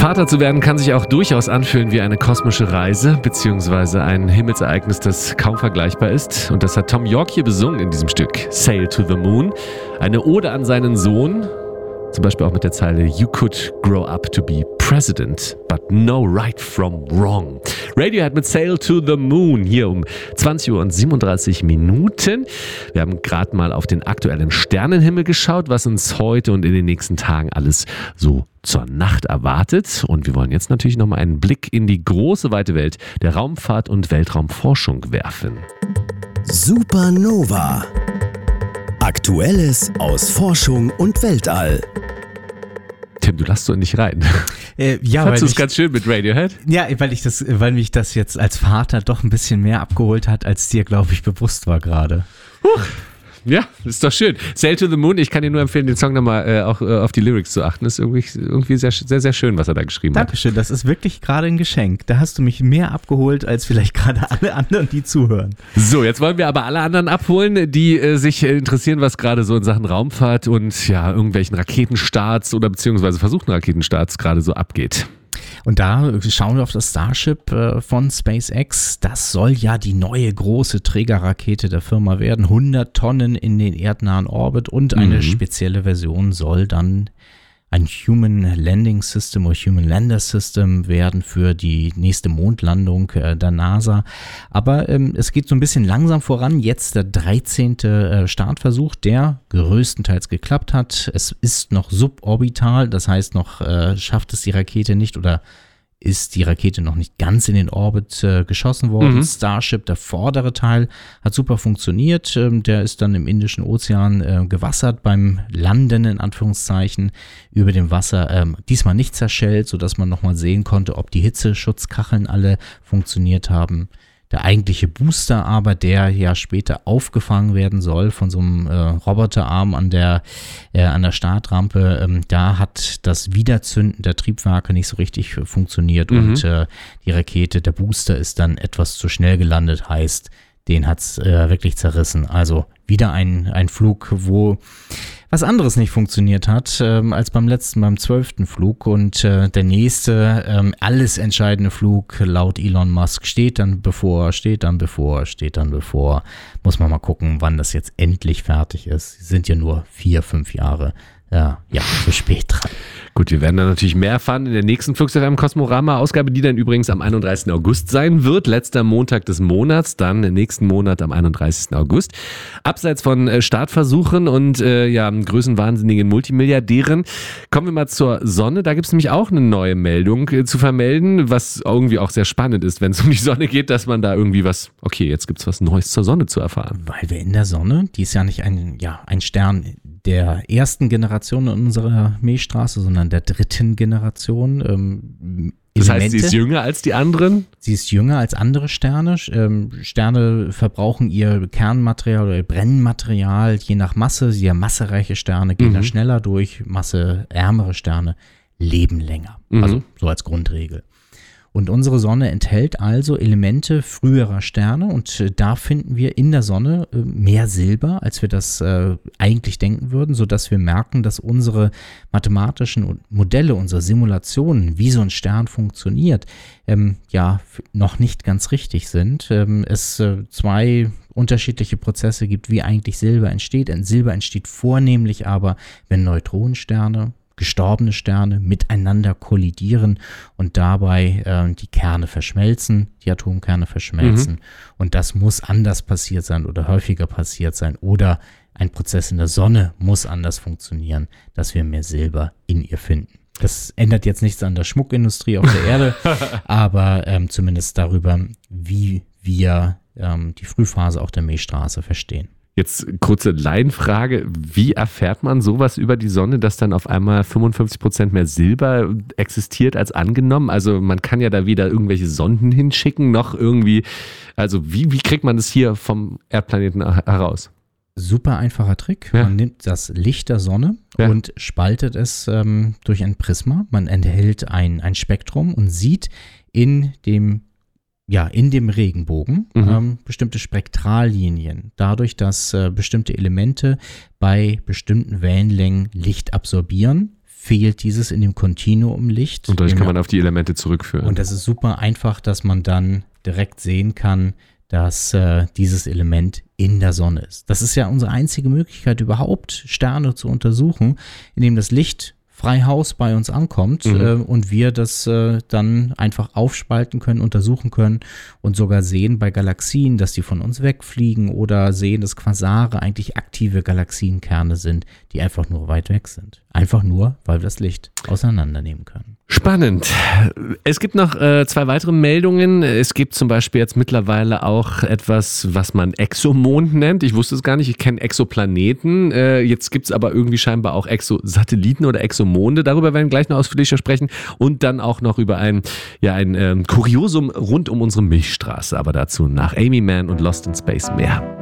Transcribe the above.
Vater zu werden kann sich auch durchaus anfühlen wie eine kosmische Reise, beziehungsweise ein Himmelsereignis, das kaum vergleichbar ist. Und das hat Thom Yorke hier besungen in diesem Stück, Sail to the Moon. Eine Ode an seinen Sohn, zum Beispiel auch mit der Zeile You could grow up to be president, but know right from wrong. Radiohead mit Sail to the Moon hier um 20:37 Minuten. Wir haben gerade mal auf den aktuellen Sternenhimmel geschaut, was uns heute und in den nächsten Tagen alles so zur Nacht erwartet. Und wir wollen jetzt natürlich nochmal einen Blick in die große, weite Welt der Raumfahrt und Weltraumforschung werfen. Supernova. Aktuelles aus Forschung und Weltall. Tim, du lässt so nicht rein. Ja, fandst du es ganz schön mit Radiohead? Ja, weil mich das jetzt als Vater doch ein bisschen mehr abgeholt hat, als dir, glaube ich, bewusst war gerade. Ja, ist doch schön. Sail to the Moon, ich kann dir nur empfehlen, den Song nochmal auch auf die Lyrics zu achten. Ist irgendwie sehr, sehr, sehr schön, was er da geschrieben hat. Dankeschön, das ist wirklich gerade ein Geschenk. Da hast du mich mehr abgeholt, als vielleicht gerade alle anderen, die zuhören. So, jetzt wollen wir aber alle anderen abholen, die sich interessieren, was gerade so in Sachen Raumfahrt und ja, irgendwelchen Raketenstarts oder beziehungsweise versuchten Raketenstarts gerade so abgeht. Und da schauen wir auf das Starship von SpaceX. Das soll ja die neue große Trägerrakete der Firma werden. 100 Tonnen in den erdnahen Orbit und eine spezielle Version soll dann ein Human Landing System oder Human Lander System werden für die nächste Mondlandung der NASA. Aber es geht so ein bisschen langsam voran. Jetzt der 13. Startversuch, der größtenteils geklappt hat. Es ist noch suborbital, das heißt noch schafft es die Rakete nicht oder ist die Rakete noch nicht ganz in den Orbit geschossen worden. Starship, der vordere Teil, hat super funktioniert. Der ist dann im Indischen Ozean gewassert beim Landen, in Anführungszeichen, über dem Wasser. Diesmal nicht zerschellt, sodass man nochmal sehen konnte, ob die Hitzeschutzkacheln alle funktioniert haben. Der eigentliche Booster aber, der ja später aufgefangen werden soll von so einem Roboterarm an der Startrampe, da hat das Wiederzünden der Triebwerke nicht so richtig funktioniert und die Rakete, der Booster ist dann etwas zu schnell gelandet, heißt, den hat es wirklich zerrissen. Also wieder ein Flug, wo was anderes nicht funktioniert hat als beim 12. Flug und der nächste alles entscheidende Flug laut Elon Musk steht dann bevor. Muss man mal gucken, wann das jetzt endlich fertig ist. Sie sind ja nur 4-5 Jahre zu spät dran. Gut, wir werden dann natürlich mehr erfahren in der nächsten Flugzeug Kosmorama-Ausgabe, die dann übrigens am 31. August sein wird. Letzter Montag des Monats, dann nächsten Monat am 31. August. Abseits von Startversuchen und größenwahnsinnigen Multimilliardären kommen wir mal zur Sonne. Da gibt es nämlich auch eine neue Meldung zu vermelden, was irgendwie auch sehr spannend ist, wenn es um die Sonne geht, dass man da irgendwie jetzt gibt es was Neues zur Sonne zu erfahren. Weil wir in der Sonne, die ist ja nicht ein Stern der ersten Generation in unserer Milchstraße, sondern der dritten Generation. Das heißt, sie ist jünger als die anderen? Sie ist jünger als andere Sterne. Sterne verbrauchen ihr Kernmaterial oder ihr Brennmaterial je nach Masse. Sehr massereiche Sterne gehen da schneller durch, masseärmere Sterne leben länger. Also so als Grundregel. Und unsere Sonne enthält also Elemente früherer Sterne und da finden wir in der Sonne mehr Silber, als wir das eigentlich denken würden, sodass wir merken, dass unsere mathematischen Modelle, unsere Simulationen, wie so ein Stern funktioniert, noch nicht ganz richtig sind. Es zwei unterschiedliche Prozesse gibt, wie eigentlich Silber entsteht. Silber entsteht vornehmlich aber, wenn Neutronensterne, gestorbene Sterne miteinander kollidieren und dabei die Kerne verschmelzen, die Atomkerne verschmelzen. Und das muss anders passiert sein oder häufiger passiert sein oder ein Prozess in der Sonne muss anders funktionieren, dass wir mehr Silber in ihr finden. Das ändert jetzt nichts an der Schmuckindustrie auf der Erde, aber zumindest darüber, wie wir die Frühphase auch der Milchstraße verstehen. Jetzt kurze Laienfrage, wie erfährt man sowas über die Sonne, dass dann auf einmal 55% mehr Silber existiert als angenommen? Also man kann ja da weder irgendwelche Sonden hinschicken, noch irgendwie, also wie kriegt man das hier vom Erdplaneten heraus? Super einfacher Trick. Ja. Man nimmt das Licht der Sonne und spaltet es durch ein Prisma. Man enthält ein Spektrum und sieht in dem Regenbogen bestimmte Spektrallinien. Dadurch, dass bestimmte Elemente bei bestimmten Wellenlängen Licht absorbieren, fehlt dieses in dem Kontinuumlicht. Und dadurch kann man auf die Elemente zurückführen. Und das ist super einfach, dass man dann direkt sehen kann, dass dieses Element in der Sonne ist. Das ist ja unsere einzige Möglichkeit, überhaupt Sterne zu untersuchen, indem das Licht frei Haus bei uns ankommt und wir das dann einfach aufspalten können, untersuchen können und sogar sehen bei Galaxien, dass die von uns wegfliegen oder sehen, dass Quasare eigentlich aktive Galaxienkerne sind, die einfach nur weit weg sind. Einfach nur, weil wir das Licht auseinandernehmen können. Spannend. Es gibt noch 2 weitere Meldungen. Es gibt zum Beispiel jetzt mittlerweile auch etwas, was man Exomond nennt. Ich wusste es gar nicht. Ich kenne Exoplaneten. Jetzt gibt es aber irgendwie scheinbar auch Exosatelliten oder Exomonde. Darüber werden wir gleich noch ausführlicher sprechen. Und dann auch noch über ein Kuriosum rund um unsere Milchstraße. Aber dazu nach Amy Mann und Lost in Space mehr.